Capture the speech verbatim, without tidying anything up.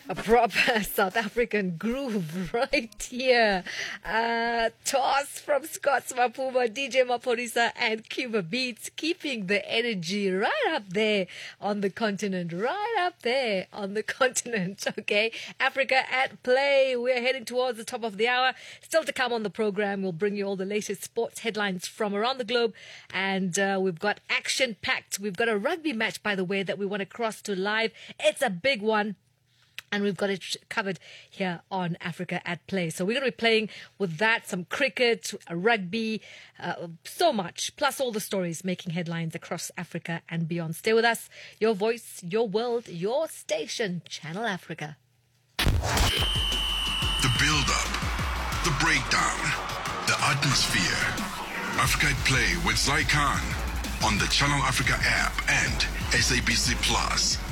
A proper South African groove right here. Uh, toss from Scott Mapuma, D J Maporisa, and Cuba Beats, keeping the energy right up there on the continent, right up there on the continent. Okay, Africa at Play. We're heading towards the top of the hour. Still to come on the program, we'll bring you all the latest sports headlines from around the globe, and uh, we've got action packed. We've got a rugby match, by the way, that we want to cross to live. It's a big one. And we've got it covered here on Africa at Play. So we're going to be playing with that, some cricket, rugby, uh, so much, plus all the stories making headlines across Africa and beyond. Stay with us. Your voice, your world, your station, Channel Africa. The build-up, the breakdown, the atmosphere. Africa at Play with Zai Khan on the Channel Africa app and S A B C Plus.